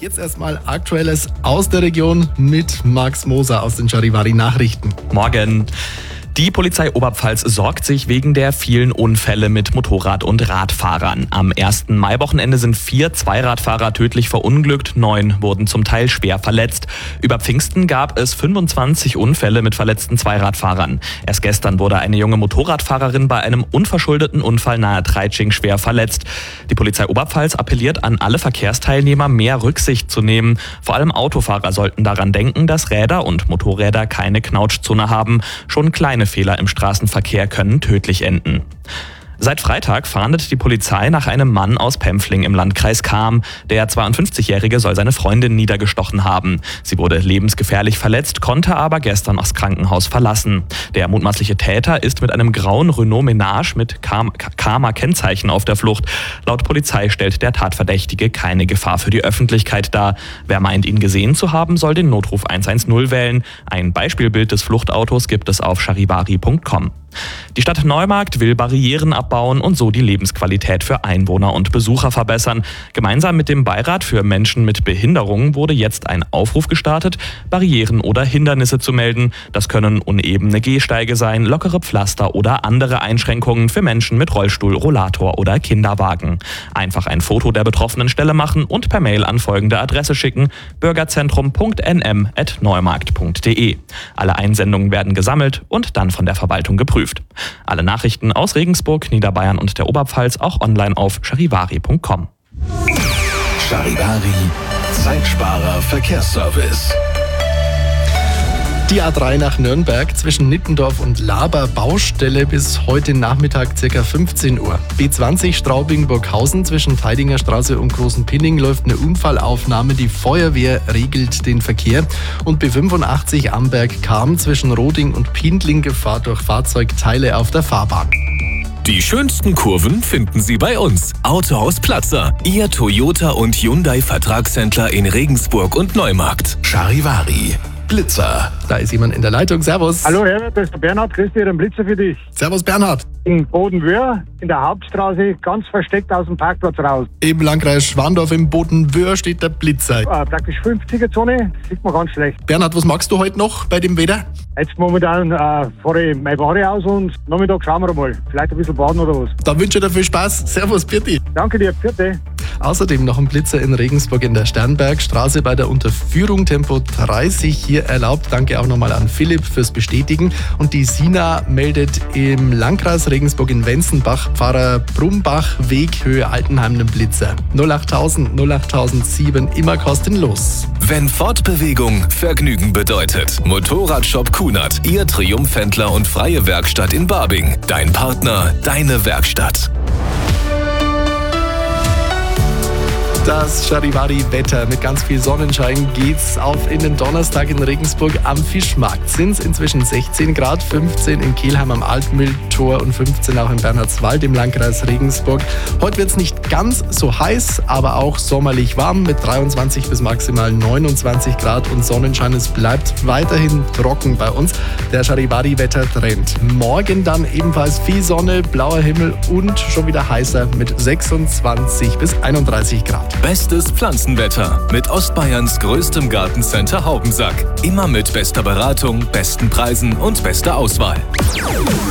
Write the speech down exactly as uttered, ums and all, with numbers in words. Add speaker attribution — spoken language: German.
Speaker 1: Jetzt erstmal Aktuelles aus der Region mit Max Moser aus den Charivari Nachrichten.
Speaker 2: Morgen. Die Polizei Oberpfalz sorgt sich wegen der vielen Unfälle mit Motorrad- und Radfahrern. Am ersten Maiwochenende sind vier Zweiradfahrer tödlich verunglückt, neun wurden zum Teil schwer verletzt. Über Pfingsten gab es fünfundzwanzig Unfälle mit verletzten Zweiradfahrern. Erst gestern wurde eine junge Motorradfahrerin bei einem unverschuldeten Unfall nahe Treitsching schwer verletzt. Die Polizei Oberpfalz appelliert an alle Verkehrsteilnehmer, mehr Rücksicht zu nehmen. Vor allem Autofahrer sollten daran denken, dass Räder und Motorräder keine Knautschzone haben. Schon kleine Fehler im Straßenverkehr können tödlich enden. Seit Freitag fahndet die Polizei nach einem Mann aus Pempfling im Landkreis Cham. Der zweiundfünfzigjährige soll seine Freundin niedergestochen haben. Sie wurde lebensgefährlich verletzt, konnte aber gestern das Krankenhaus verlassen. Der mutmaßliche Täter ist mit einem grauen Renault Menage mit Chamer Kennzeichen auf der Flucht. Laut Polizei stellt der Tatverdächtige keine Gefahr für die Öffentlichkeit dar. Wer meint, ihn gesehen zu haben, soll den Notruf eins eins null wählen. Ein Beispielbild des Fluchtautos gibt es auf charivari punkt com. Die Stadt Neumarkt will Barrieren abbauen und so die Lebensqualität für Einwohner und Besucher verbessern. Gemeinsam mit dem Beirat für Menschen mit Behinderungen wurde jetzt ein Aufruf gestartet, Barrieren oder Hindernisse zu melden. Das können unebene Gehsteige sein, lockere Pflaster oder andere Einschränkungen für Menschen mit Rollstuhl, Rollator oder Kinderwagen. Einfach ein Foto der betroffenen Stelle machen und per Mail an folgende Adresse schicken: bürgerzentrum punkt n m at neumarkt punkt d e. Alle Einsendungen werden gesammelt und dann von der Verwaltung geprüft. Alle Nachrichten aus Regensburg, Niederbayern und der Oberpfalz auch online auf charivari punkt com.
Speaker 3: Charivari, Zeitsparer Verkehrsservice.
Speaker 1: Die A drei nach Nürnberg zwischen Nittendorf und Laber Baustelle bis heute Nachmittag ca. fünfzehn Uhr. B zwanzig Straubing-Burghausen zwischen Theidinger Straße und Großen Pinning läuft eine Unfallaufnahme. Die Feuerwehr regelt den Verkehr. Und B fünfundachtzig Amberg-Cham zwischen Roding und Pindling Gefahr durch Fahrzeugteile auf der Fahrbahn.
Speaker 3: Die schönsten Kurven finden Sie bei uns. Autohaus Platzer, Ihr Toyota und Hyundai Vertragshändler in Regensburg und Neumarkt. Charivari. Blitzer.
Speaker 1: Da ist jemand in der Leitung. Servus.
Speaker 4: Hallo Herbert, das ist der Bernhard. Grüß dich, ein Blitzer für dich.
Speaker 1: Servus Bernhard.
Speaker 4: In Bodenwöhr, in der Hauptstraße, ganz versteckt aus dem Parkplatz raus.
Speaker 1: Im Landkreis Schwandorf im Bodenwöhr steht der Blitzer.
Speaker 4: Äh, praktisch fünfziger-Zone, sieht man ganz schlecht.
Speaker 1: Bernhard, was magst du heute noch bei dem Wetter?
Speaker 4: Jetzt momentan äh, fahre ich mein Ware aus und Nachmittag schauen wir mal. Vielleicht ein bisschen baden oder was.
Speaker 1: Dann wünsche ich dir viel Spaß. Servus, Birti.
Speaker 4: Danke dir, bitte.
Speaker 1: Außerdem noch ein Blitzer in Regensburg in der Sternbergstraße bei der Unterführung Tempo dreißig hier erlaubt. Danke auch nochmal an Philipp fürs Bestätigen. Und die Sina meldet im Landkreis Regensburg in Wenzenbach Pfarrer Brumbach Weg Höhe Altenheim einen Blitzer. null achttausend null achttausendsieben immer kostenlos.
Speaker 3: Wenn Fortbewegung Vergnügen bedeutet. Motorradshop Kunert, Ihr Triumphhändler und freie Werkstatt in Barbing. Dein Partner, deine Werkstatt.
Speaker 1: Das Charivari-Wetter mit ganz viel Sonnenschein geht's auf in den Donnerstag in Regensburg am Fischmarkt. Sind's inzwischen sechzehn Grad, fünfzehn in Kelheim am Altmühltor und fünfzehn auch in Bernhardswald im Landkreis Regensburg. Heute wird's nicht ganz so heiß, aber auch sommerlich warm mit dreiundzwanzig bis maximal neunundzwanzig Grad und Sonnenschein. Es bleibt weiterhin trocken bei uns. Der Charivari-Wetter-Trend. Morgen dann ebenfalls viel Sonne, blauer Himmel und schon wieder heißer mit sechsundzwanzig bis einunddreißig Grad.
Speaker 3: Bestes Pflanzenwetter mit Ostbayerns größtem Gartencenter Haubensack. Immer mit bester Beratung, besten Preisen und bester Auswahl.